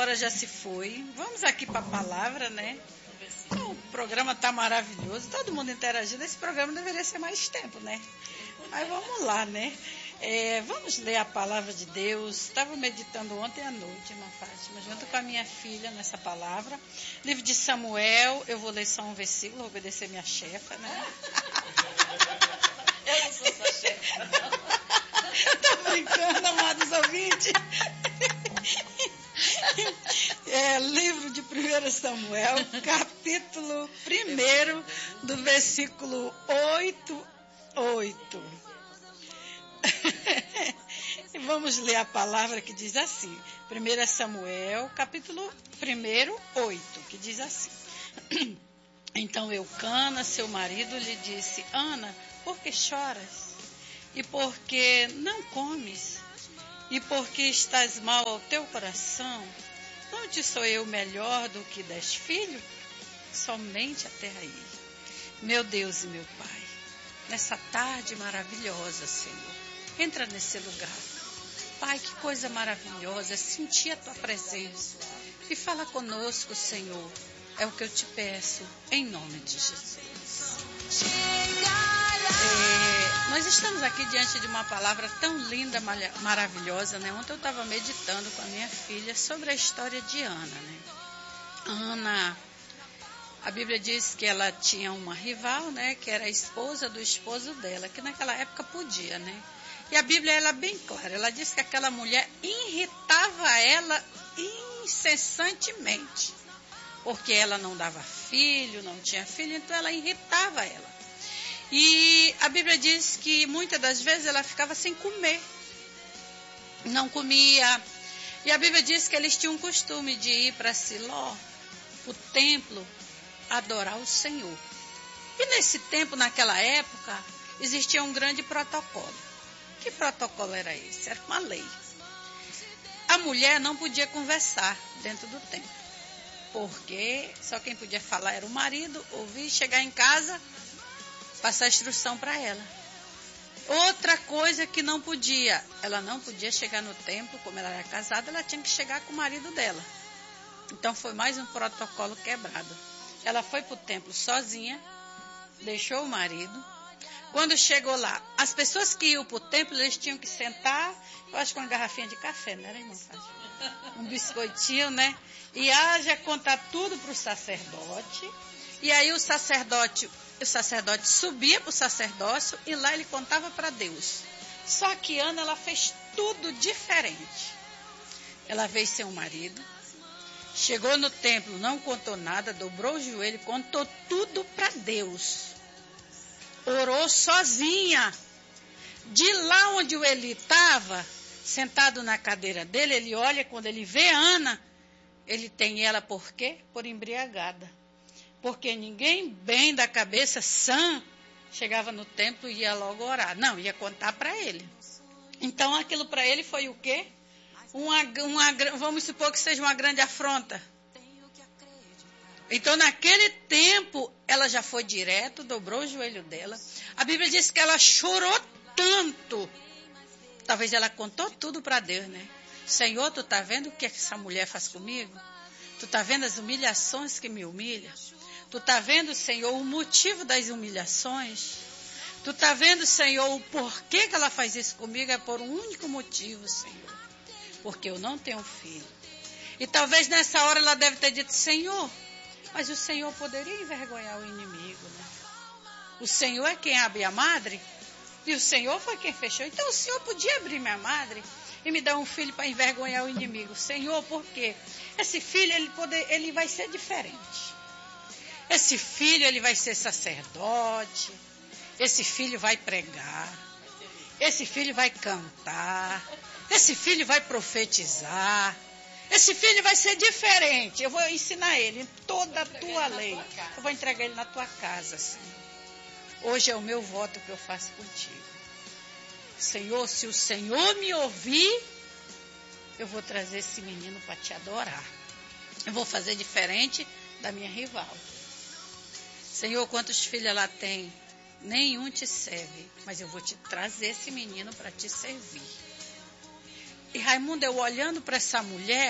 hora já se foi. Vamos aqui para a palavra, né? O programa está maravilhoso, todo mundo interagindo. Esse programa deveria ser mais tempo, né? Mas vamos lá, né? Vamos ler a palavra de Deus. Estava meditando ontem à noite, irmã Fátima, junto com a minha filha nessa palavra. Livro de Samuel, eu vou ler só um versículo, vou obedecer minha chefa, né? Eu não sou sua chefa, não. Tô brincando, amados ouvintes. Livro de 1 Samuel, capítulo 1, do versículo 8. E vamos ler a palavra que diz assim, 1 Samuel, capítulo 1, 8, que diz assim. Então Eucana, seu marido, lhe disse: Ana, por que choras? E por que não comes? E por que estás mal ao teu coração? Não te sou eu melhor do que 10 filhos? Somente até aí. Meu Deus e meu Pai, nessa tarde maravilhosa, Senhor, entra nesse lugar. Pai, que coisa maravilhosa, sentir a Tua presença. E fala conosco, Senhor, é o que eu te peço, em nome de Jesus. Nós estamos aqui diante de uma palavra tão linda, maravilhosa, né? Ontem eu estava meditando com a minha filha sobre a história de Ana, né? Ana, a Bíblia diz que ela tinha uma rival, né? Que era a esposa do esposo dela, que naquela época podia, né? E a Bíblia ela é bem clara, ela diz que aquela mulher irritava ela incessantemente, porque ela não dava filho, não tinha filho, então ela irritava ela. E a Bíblia diz que muitas das vezes ela ficava sem comer, não comia. E a Bíblia diz que eles tinham o costume de ir para Siló, o templo, adorar o Senhor. E nesse tempo, naquela época, existia um grande protocolo. Que protocolo era esse? Era uma lei. A mulher não podia conversar dentro do templo, porque só quem podia falar era o marido, ouvir, chegar em casa, passar instrução para ela. Outra coisa que não podia, ela não podia chegar no templo, como ela era casada, ela tinha que chegar com o marido dela. Então foi mais um protocolo quebrado. Ela foi para o templo sozinha, deixou o marido. Quando chegou lá, as pessoas que iam para o templo, eles tinham que sentar, eu acho com uma garrafinha de café, não era, irmã Fátima? Um biscoitinho, né? E haja contar tudo para o sacerdote. E aí o sacerdote subia para o sacerdócio e lá ele contava para Deus. Só que Ana, ela fez tudo diferente. Ela veio sem o marido, chegou no templo, não contou nada, dobrou o joelho, contou tudo para Deus. Orou sozinha. De lá onde o Eli estava, sentado na cadeira dele, ele olha, quando ele vê Ana, ele tem ela por quê? Por embriagada. Porque ninguém bem da cabeça sã chegava no templo e ia logo orar. Não, ia contar para ele. Então aquilo para ele foi o quê? Vamos supor que seja uma grande afronta. Então naquele tempo ela já foi direto, dobrou o joelho dela. A Bíblia diz que ela chorou tanto. Talvez ela contou tudo para Deus, né? Senhor, tu tá vendo o que essa mulher faz comigo? Tu tá vendo as humilhações que me humilham? Tu está vendo, Senhor, o motivo das humilhações? Tu está vendo, Senhor, o porquê que ela faz isso comigo? É por um único motivo, Senhor. Porque eu não tenho filho. E talvez nessa hora ela deve ter dito, Senhor, mas o Senhor poderia envergonhar o inimigo, né? O Senhor é quem abre a madre e o Senhor foi quem fechou. Então o Senhor podia abrir minha madre e me dar um filho para envergonhar o inimigo. Senhor, por quê? Esse filho, ele vai ser diferente. Esse filho, ele vai ser sacerdote. Esse filho vai pregar. Esse filho vai cantar. Esse filho vai profetizar. Esse filho vai ser diferente. Eu vou ensinar ele toda a tua lei. Eu vou entregar ele na tua casa, Senhor. Hoje é o meu voto que eu faço contigo. Senhor, se o Senhor me ouvir, eu vou trazer esse menino para te adorar. Eu vou fazer diferente da minha rival. Senhor, quantos filhos ela tem? Nenhum te serve, mas eu vou te trazer esse menino para te servir. E Raimundo, eu olhando para essa mulher,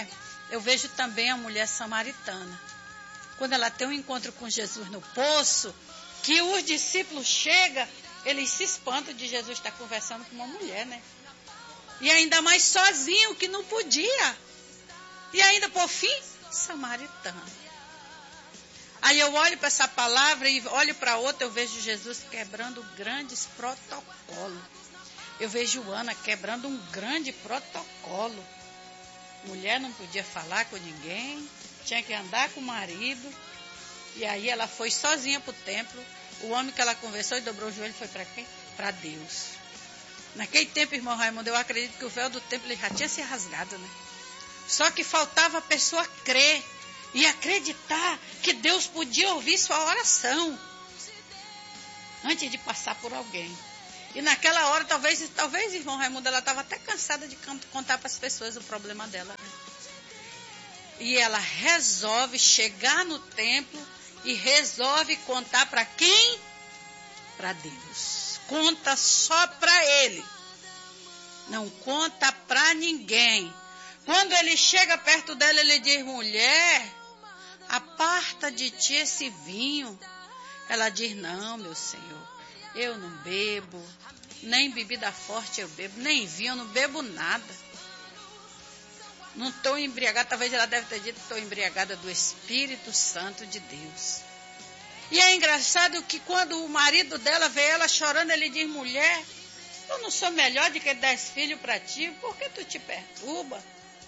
eu vejo também a mulher samaritana. Quando ela tem um encontro com Jesus no poço, que os discípulos chegam, eles se espantam de Jesus estar conversando com uma mulher, né? E ainda mais sozinho, que não podia. E ainda, por fim, samaritana. Aí eu olho para essa palavra e olho para outra, eu vejo Jesus quebrando grandes protocolos. Eu vejo Ana quebrando um grande protocolo. Mulher não podia falar com ninguém, tinha que andar com o marido. E aí ela foi sozinha para o templo. O homem que ela conversou e dobrou o joelho foi para quem? Para Deus. Naquele tempo, irmão Raimundo, eu acredito que o véu do templo já tinha se rasgado, né? Só que faltava a pessoa crer e acreditar que Deus podia ouvir sua oração antes de passar por alguém. E naquela hora, talvez irmão Raimundo, ela estava até cansada de contar para as pessoas o problema dela, né? E ela resolve chegar no templo e resolve contar para quem? Para Deus. Conta só para ele. Não conta para ninguém. Quando ele chega perto dela, ele diz: mulher, aparta de ti esse vinho. Ela diz: não, meu Senhor, eu não bebo, nem bebida forte eu bebo, nem vinho, eu não bebo nada. Não estou embriagada, talvez ela deve ter dito que estou embriagada do Espírito Santo de Deus. E é engraçado que quando o marido dela vê ela chorando, ele diz: mulher, eu não sou melhor de que 10 filhos para ti, por que tu te perturba?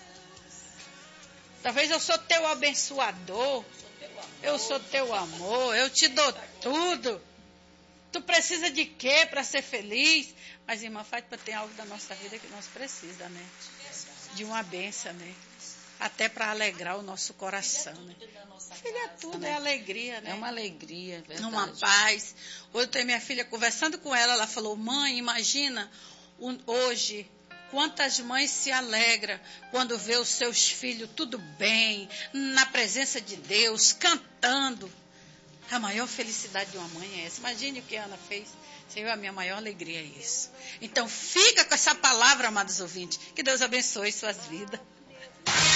Talvez eu sou teu abençoador, eu sou teu amor, eu te dou tudo. Tu precisa de quê para ser feliz? Mas, irmã Fátima, tem algo da nossa vida que nós precisamos, né? De uma bênção, né? Até para alegrar o nosso coração, né? Filha, é tudo, é alegria, né? É uma alegria, é verdade. Uma paz. Hoje eu tenho minha filha conversando com ela, ela falou: mãe, imagina hoje quantas mães se alegram quando vê os seus filhos tudo bem, na presença de Deus, cantando. A maior felicidade de uma mãe é essa. Imagine o que a Ana fez. Senhor, a minha maior alegria é isso. Então fica com essa palavra, amados ouvintes. Que Deus abençoe suas vidas.